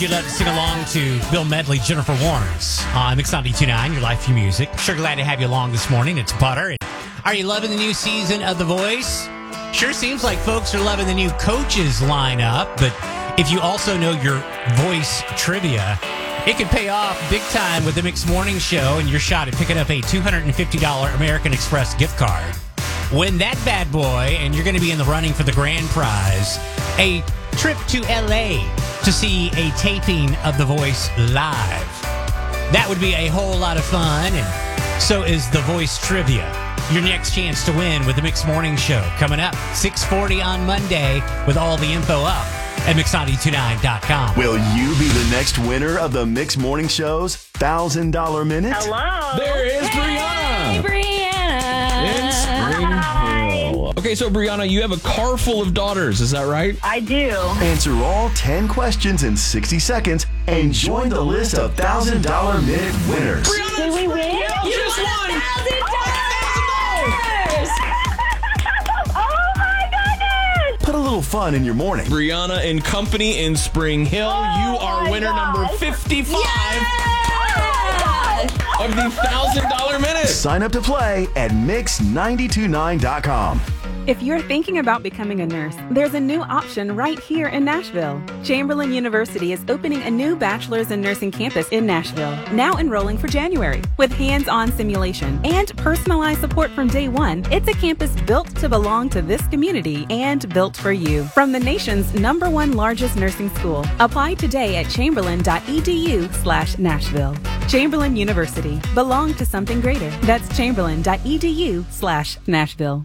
You'd love to sing along to Bill Medley, Jennifer Warnes on Mix 92.9, your life, your music. Sure glad to have you along this morning. It's Butter. And are you loving the new season of The Voice? Sure seems like folks are loving the new coaches lineup, but if you also know your voice trivia, it could pay off big time with the Mix Morning Show and your shot at picking up a $250 American Express gift card. Win that bad boy, and you're going to be in the running for the grand prize, a trip to L.A. to see a taping of The Voice live. That would be a whole lot of fun, and so is The Voice Trivia. Your next chance to win with the Mix Morning Show coming up 6:40 on Monday with all the info up at Mix929.com. Will you be the next winner of the Mix Morning Show's $1,000 Minute? Hello. There is Brianna. Hey, Brianna. In Spring Hill. Okay, so Brianna, you have a car full of daughters, is that right? I do. Answer all 10 questions in 60 seconds and join the list of $1,000 Minute winners. Did we win? You just won! Oh my goodness! Put a little fun in your morning. Brianna and Company in Spring Hill, you are my winner gosh. number 55 of the $1,000 Minute. Sign up to play at Mix929.com. If you're thinking about becoming a nurse, there's a new option right here in Nashville. Chamberlain University is opening a new bachelor's in nursing campus in Nashville, now enrolling for January. With hands-on simulation and personalized support from day one, it's a campus built to belong to this community and built for you. From the nation's #1 largest nursing school, apply today at chamberlain.edu/Nashville. Chamberlain University. Belong to something greater. That's chamberlain.edu/Nashville.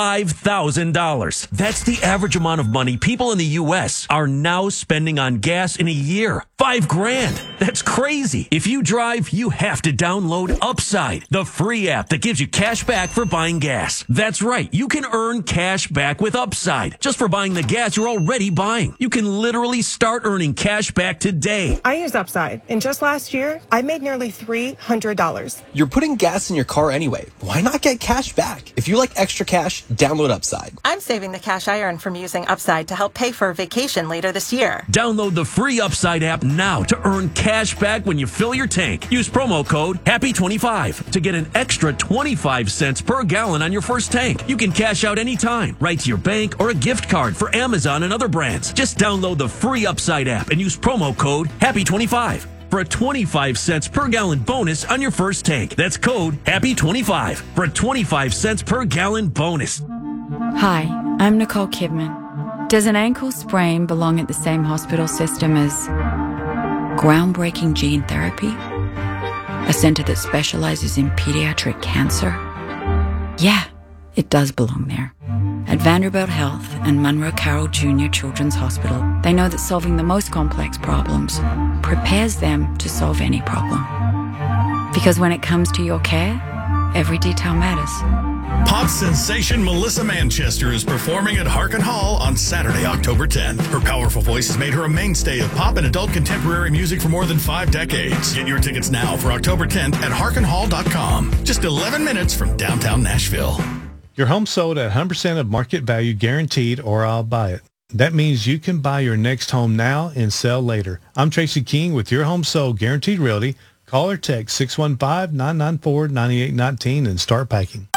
$5,000. That's the average amount of money people in the U.S. are now spending on gas in a year. $5,000. That's crazy. If you drive, you have to download Upside, the free app that gives you cash back for buying gas. That's right. You can earn cash back with Upside just for buying the gas you're already buying. You can literally start earning cash back today. I use Upside, and just last year, I made nearly $300. You're putting gas in your car anyway. Why not get cash back? If you like extra cash, download Upside. I'm saving the cash I earn from using Upside to help pay for a vacation later this year. Download the free Upside app now to earn cash back when you fill your tank. Use promo code HAPPY25 to get an extra 25 cents per gallon on your first tank. You can cash out anytime, right to your bank or a gift card for Amazon and other brands. Just download the free Upside app and use promo code HAPPY25 for a 25 cents per gallon bonus on your first tank. That's code HAPPY25 for a 25 cents per gallon bonus. Hi, I'm Nicole Kidman. Does an ankle sprain belong at the same hospital system as groundbreaking gene therapy? A center that specializes in pediatric cancer? Yeah, it does belong there. At Vanderbilt Health and Monroe Carroll Jr. Children's Hospital, they know that solving the most complex problems prepares them to solve any problem. Because when it comes to your care, every detail matters. Pop sensation Melissa Manchester is performing at Harkin Hall on Saturday, October 10th. Her powerful voice has made her a mainstay of pop and adult contemporary music for more than 5 decades. Get your tickets now for October 10th at harkinhall.com. Just 11 minutes from downtown Nashville. Your home sold at 100% of market value guaranteed, or I'll buy it. That means you can buy your next home now and sell later. I'm Tracy King with Your Home Sold Guaranteed Realty. Call or text 615-994-9819 and start packing.